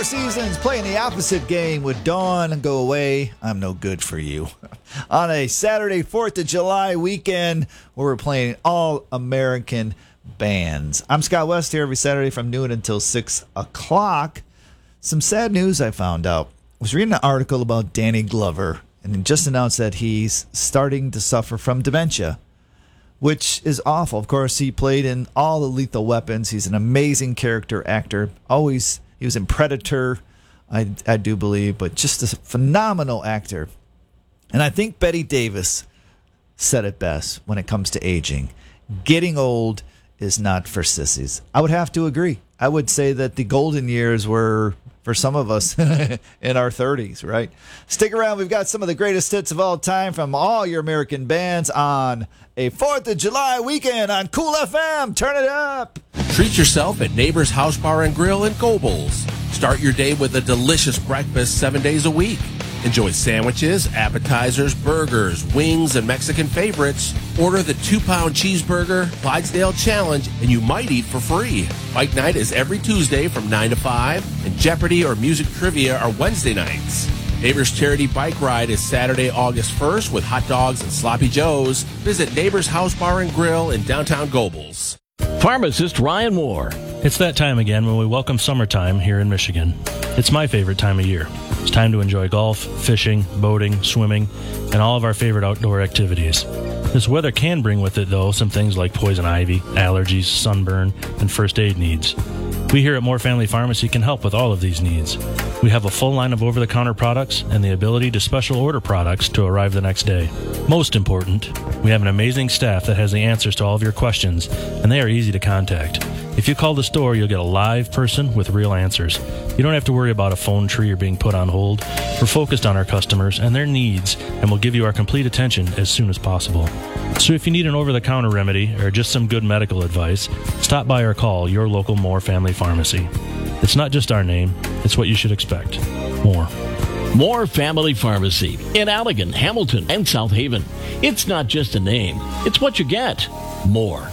Four Seasons playing the opposite game with Dawn and Go Away. I'm no good for you. On a Saturday, 4th of July weekend, where we're playing all American bands. I'm Scott West here every Saturday from noon until 6 o'clock. Some sad news I found out. I was reading an article about Danny Glover, and he just announced that he's starting to suffer from dementia, which is awful. Of course, he played in all the Lethal Weapons. He's an amazing character actor. He was in Predator, I do believe, but just a phenomenal actor. And I think Betty Davis said it best when it comes to aging. Getting old is not for sissies. I would have to agree. I would say that the golden years were for some of us in our 30s, right? Stick around. We've got some of the greatest hits of all time from all your American bands on a 4th of July weekend on Cool FM. Turn it up. Treat yourself at Neighbors House Bar and Grill in Gobles. Start your day with a delicious breakfast 7 days a week. Enjoy sandwiches, appetizers, burgers, wings, and Mexican favorites. Order the 2-pound cheeseburger, Clydesdale Challenge, and you might eat for free. Bike night is every Tuesday from 9 to 5, and Jeopardy or music trivia are Wednesday nights. Neighbors Charity Bike Ride is Saturday, August 1st with hot dogs and sloppy joes. Visit Neighbors House Bar and Grill in downtown Gobles. Pharmacist Ryan Moore. It's that time again when we welcome summertime here in Michigan. It's my favorite time of year. It's time to enjoy golf, fishing, boating, swimming, and all of our favorite outdoor activities. This weather can bring with it, though, some things like poison ivy, allergies, sunburn, and first aid needs. We here at Moore Family Pharmacy can help with all of these needs. We have a full line of over-the-counter products and the ability to special order products to arrive the next day. Most important, we have an amazing staff that has the answers to all of your questions, and they are easy to contact. If you call the store, you'll get a live person with real answers. You don't have to worry about a phone tree or being put on hold. We're focused on our customers and their needs, and we'll give you our complete attention as soon as possible. So if you need an over-the-counter remedy or just some good medical advice, stop by or call your local Moore Family Pharmacy. It's not just our name, it's what you should expect. Moore. Moore Family Pharmacy in Allegan, Hamilton, and South Haven. It's not just a name, it's what you get. Moore.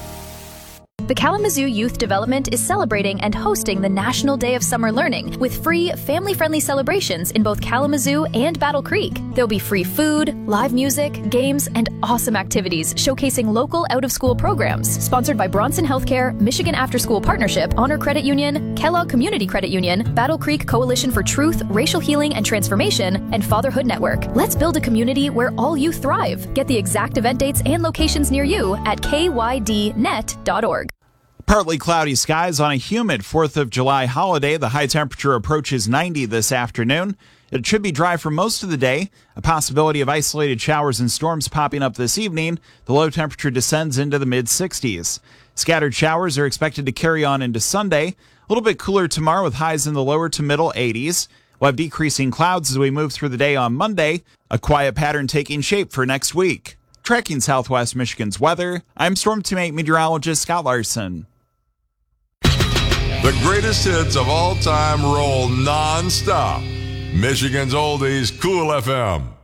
The Kalamazoo Youth Development is celebrating and hosting the National Day of Summer Learning with free, family-friendly celebrations in both Kalamazoo and Battle Creek. There'll be free food, live music, games, and awesome activities showcasing local out-of-school programs. Sponsored by Bronson Healthcare, Michigan After School Partnership, Honor Credit Union, Kellogg Community Credit Union, Battle Creek Coalition for Truth, Racial Healing and Transformation, and Fatherhood Network. Let's build a community where all youth thrive. Get the exact event dates and locations near you at kydnet.org. Partly cloudy skies on a humid 4th of July holiday. The high temperature approaches 90 this afternoon. It should be dry for most of the day. A possibility of isolated showers and storms popping up this evening. The low temperature descends into the mid-60s. Scattered showers are expected to carry on into Sunday. A little bit cooler tomorrow with highs in the lower to middle 80s. We'll have decreasing clouds as we move through the day on Monday. A quiet pattern taking shape for next week. Tracking Southwest Michigan's weather, I'm Storm Teammate meteorologist Scott Larson. The greatest hits of all time roll non-stop. Michigan's Oldies, Cool FM.